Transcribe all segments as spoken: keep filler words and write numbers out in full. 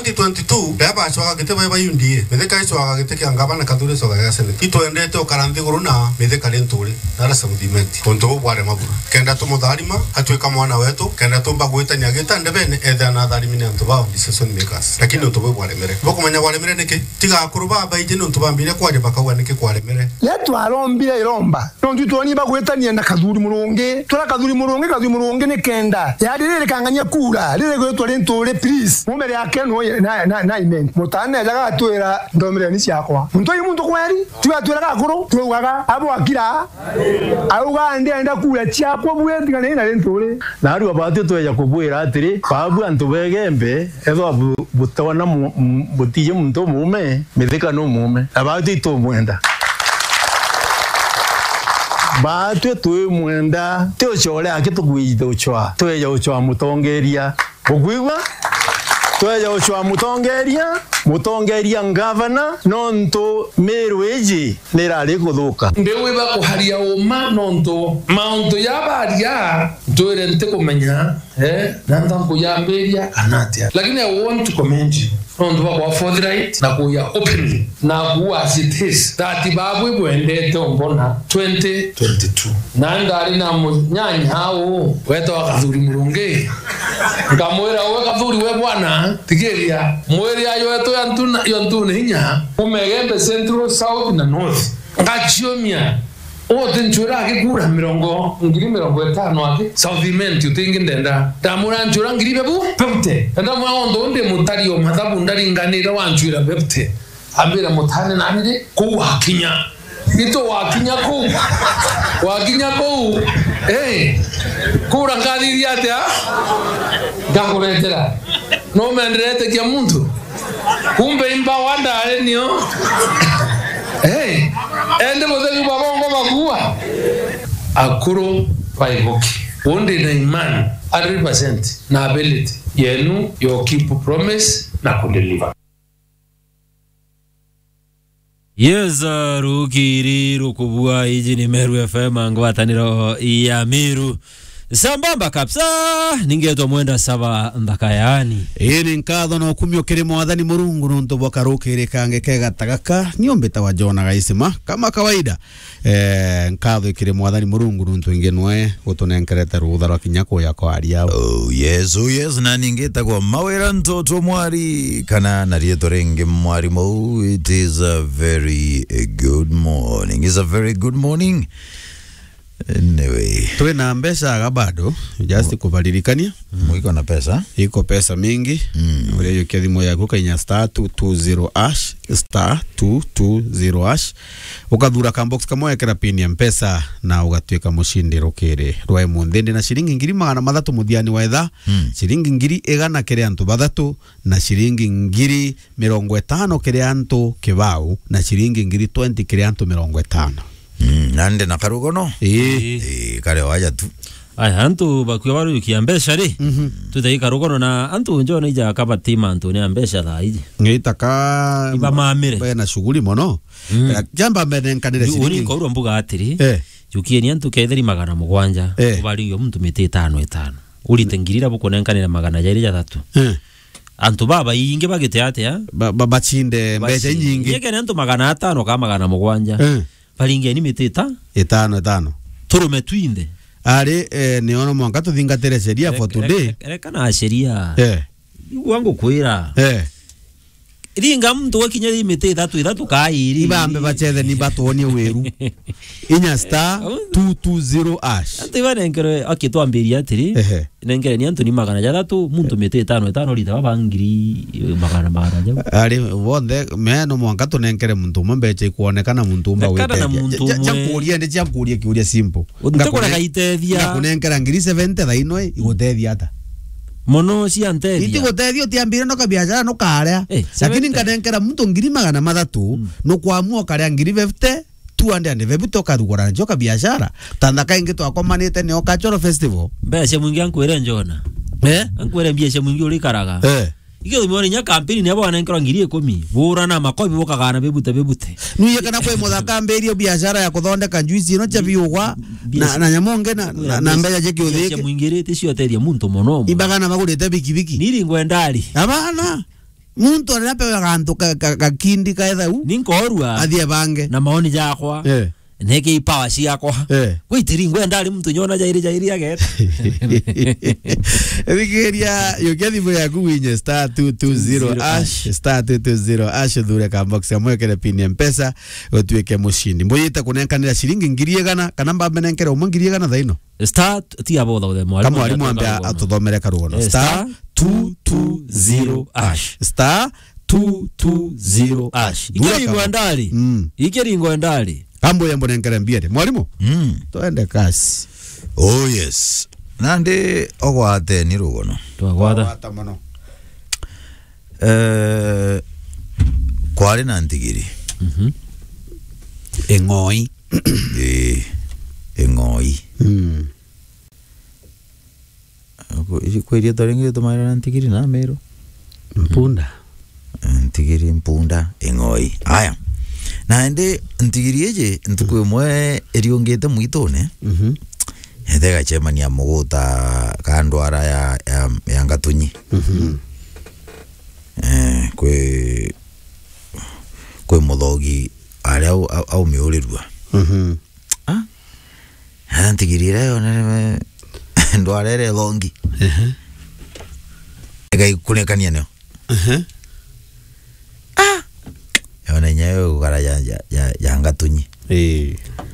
twenty twenty-two beba chwa gite beba yundi metheka chwa gite kangaba na kadure soga ya sene itwende to karandi guruna metheka lenturi nara sabudimenti konto bware mabura kenda to modalima atweka mwana wetu kenda to bagweta nyageta ndebene etha na thari mine antu bao decision makers lakini unto bware mere boko manya bware mere niki tiga kuruba baije nuntu bambire kwaje bakawa niki kware mere yetu arombire iromba nontu twoni bagweta ni na kaduri murungi tora kaduri murungi kaduri murungi ni kenda yarire kanganya kura rire gwetwa lenturi please mumere yake no na na na ime mutane jaga twera ndomire ni cyakwa muntu yimuntu kweri tuya twera gakuru tugaga abo akira auga ndi enda kura cyakwa bwendi kana ina lenturi na ari abate tweja kubwira atiri babu antu begembe ezo butwana butiye muntu mume metheka no mume abate to mwenda batu tu mwenda teo chole akitukuita uchwa tweja uchwa mutongeria ogwigwa tweja uchwa mutongeria mutongeria ngavana nonto merweji nerale kudhuka mbewe bakuharia uma nonto maunto yabaria twere nte kumenya eh nanda kuyamberia anatia lakini I want to comment nonto bakwa forthright na kuya openly na kuwa as it is that babu bwendete ombona twenty twenty-two nanda ali na munyanya hao weto wakazuri murunge ngamwera we kazuri we bwana tigeria mweri ayo weto yantuna yantuna hinya umegembe central south na north ngachiomia ote nchura akikura mirongo ngiri mirongo etano ake southiment utingi ndenda tamura nchura ngiri bebu pepte enda mwaondo nde mutari o mathabu ndari nganira wanchura pepte ambira mutane namire ku wakinya ito wakinya ku wakinya ku eh kura ngadiri ate ha gakuretera no menderete kia muntu kumbe imba wanda alenio hey ende mozeli babongo bagua akuro paiboki onde na imani one hundred percent na ability yenu yo keep promise na kudeliver. Yeza rukiri rukubua iji ni Meru F M angwataniro ya Miru sambamba kapsa ningeto mwenda saba ndakayani iri nkatho no kumyo kiri mwathani Murungu nonto bokarukire kange kega tagaka niombeta wa Jona gaisema kama kawaida eh nkatho kiri mwathani Murungu nonto ingenwe utonenkereta rutha rwa kinyako yako aria oh yes oh yes na ningeta kwa mawera ntoto mwari kana na rieto renge mwari mo it is a very a good morning it's a very good morning. Anyway, tuwe na mbesa gabado just mm. kubalirikania mwiko na pesa iko pesa mingi mm. ule yo kidimo yako kanya star two two zero hash star two two zero hash ukadhura kambox kama yakira pin ya mpesa na ugatweka mushindi rokere rwae mundende na shilingi ngiri magana mathatu muthiani wa etha mm. shilingi ngiri igana kere antu bathatu na shilingi ngiri mirongo itano kere antu kibau na shilingi ngiri twenty kere antu mirongo itano. Mm, nande na karugo no eh eh kare waja tu ai antu bakuwa baru yukiambesha ri mm -hmm. tutai karugo na antu njona ija kabatima antu ni ambesha tha iji ngitaka iba mamire bena shughuli mono mm. uh, jamba mbene kanire shilingi uri ko mbuga atiri eh yukie ni antu ketheri magana mugwanja eh. ubali yo mtu mite itano itano uri tengirira buko nenkanira magana jairi ja tatu eh antu baba yinge bagite ate ya baba chinde mbeje nyingi yeke ni antu magana atano kama magana mugwanja eh palinge ni miteta etano etano turume twinde ari eh, neono mwanka tuthingatire sheria for today reka na sheria eh wangu kwira eh ringa mtu wakinya limite thatu ithatu kairi ibambe bachethe ni batoni weru inya star two two zero hash ati bane ngere akitwambiria atiri nengere ni antu ni magana jathatu muntu mite tano tano lita bangiri magana magana jabu ari wonde meno mwanka tunengere muntu mbeche kuonekana muntu mba wete jakuria ndi jakuria kiuria simple ngakora gaitethia kunengera ngiri seventy thaino igutethia ata mono si antethia iti gutethio tiambire no kabiashara no karea eh, lakini nkanenkera muntu ngiri magana mathatu mm. no kwamua karea ngiri fifty two hundred vebu toka dugora njoka biashara tandaka ingi twakomanite ne okachoro festival mbese mwingi ankwere njona eh ankwere mbese mwingi uri karaga eh Ike mwori nya kampeni ne bwana nkora ngiri ten bura na makobi bokagana bebute bebute nuye kana kwe muthaka mberi biashara ya kuthondeka njuici ino cha biugwa na na nyamonge na na mbeya je kiuthike mwingirite cio teria muntu mono ibagana bagurite biki biki niri ngwendari abana muntu anapewa kantu kakindi kaetha u ninkorwa athie bange na maoni jakwa eh neke ipawa ciakwa eh gwitiri ngwenda ari muntu nyona jairi jairi ageta Ebigeria yokiathi mo yaku winye star two two zero ash star two two zero ash dhure ka box ya mwekere pin ya mpesa otweke mushindi mboyita kunenkanira shilingi ngiri gana kana mbambe nenkera umwe ngiri gana thaino star ti abotha the mwalimu kama mwalimu ambia atuthomere karugono star two two zero ash star two two zero ash ikiringo ndali mm ikiringo ndali ambo yambo nenkera mbiere mwalimu Mm. toende kasi Oh yes. Nande ogwate ni rugono. twagwatha mono Eh kwari na ntigiri. mhm engoi Eh engoi. mm Ako iri kweri torengi tomara na ntigiri na mero. mpunda Ntigiri mpunda engoi. Aya. Nande ntigiri eje ntukwe mwe eriongete mwitone. mhm Ethega chemania muguta kandwara ya ya, ya ngatunyi. mhm Eh kwe kwe muthogi aria au, au, au miurirwa. mhm Ah. Antigirira yo ne ndwarere longi. eh Ega ikunekania neo. eh Ah. Yona nyayo kara ya ya ya ngatunyi. eh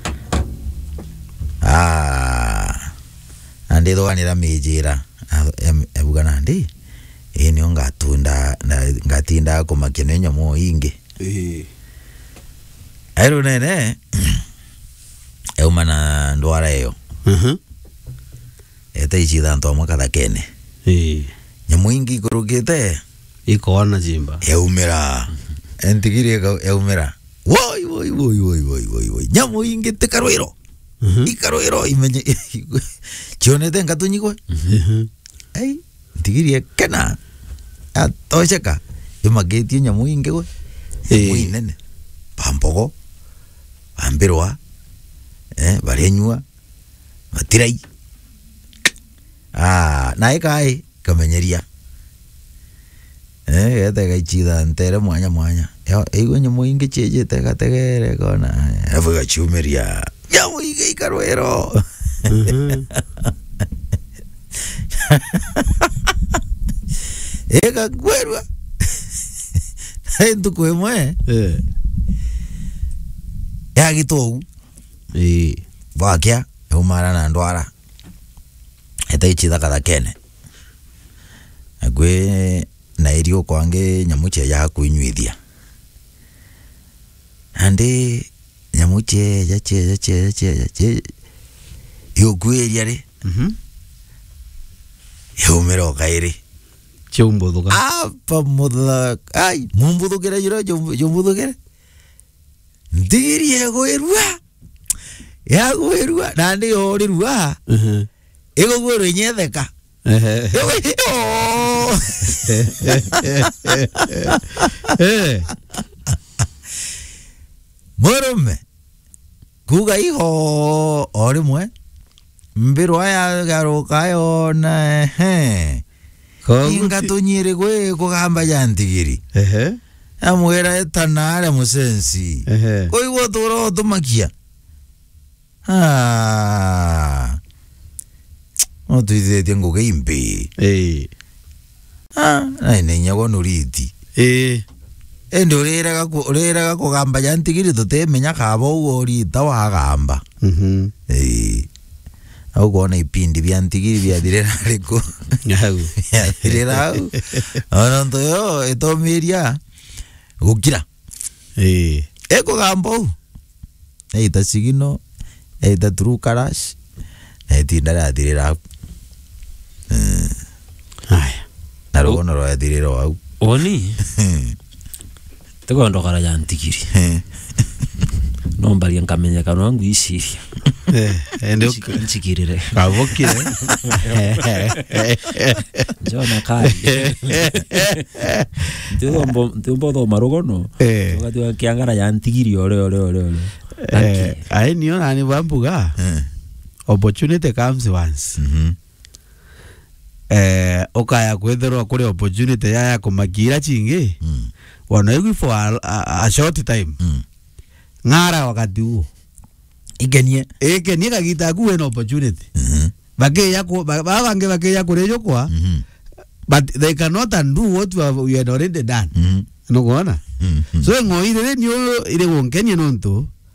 Ah. Ande do anira mejira. Ebugana ande. E ni ngatunda na ngatinda ko makene nyamo inge. eh Airo nene. E umana ndwara yo. mhm Eta ichida ndo mwaka kene. eh Nyamo ingi kurugite. ikona jimba Eumera. Entigiri eumera. Woi woi woi woi woi woi woi. Nyamo ingi te karoiro. mhm Ikaroiro imenye. Chione te ngatunyi kwa. mhm Ei, ntigiri kena. Atosheka. Imageti nyamo ingi kwa. Eh. Moi nene. Pampogo. Pambirwa. Eh, barenyua. Matirai. Ah, nae kai kamenyeria. Eh, ete gaichida ntere mwanya mwanya. Yo, ego nyamo ingi cheje te gategere kona. Efuga chumeria. Nyamo ingi ikarwero. mhm Ega kwerwa. Entu kwemwe. eh Ya gitu. eh Bakia, eumara na ndwara. Eta ichida kada kene. Agwe na irio kwange nyamuche ya kuinywithia. Ande nyamuche ya che ya che ya che ya che. Yo kweria ri. mhm Yo mero kairi. chumbo duka Apa mudla ai mumbudu kera jiro jumbudu kera. Ndiri ego erua. Ya go erua nande ori rua. mhm Ego gwero nyetheka. eh Ego oh. eh Morume. Kuga iho ori mwe. Mbiro aya garo kayo na he. Inga tunyire gwe kugamba yantigiri. eh Amwera etanare musensi. eh Koi wo toro tumakia. Ah. O tuize tengo ke impe. eh Ah, ai nenya go nuriti. eh Endo rera ga ko rera ga ko gamba yantigiri to te menya ka bo ori tawa gamba. mhm Eh. Au gona ipindi byantigiri byadirera riko. au Byadirera. Ana ndo yo eto miria. Gukira. eh Eko gambo. Eita sigino. Eita true karash. Eita ndara direra. Eh. haya Naro no ro direra au. oni tegondo kara yantigiri nombari nkamenya kana wangu isiria eh ende nchikirire kavokire jona kai ndombo ndombo do marogono eh wakati wa kiangara yantigiri ole ole ole ole eh ai niyo nani bambuga Eh. opportunity comes once Mhm. eh okaya kwetherwa kuri opportunity ya ya kumakira chingi Mm. wana yugi for a, a, a short time Mm. ngara wakati huo Igenie. eke ni kagita ku an opportunity Mhm. bage yako babange bage yako rejo kwa Mhm. but they cannot undo what you have, you had already done Mhm. no kuona Mhm. so ngoire ni ile wonkeni nonto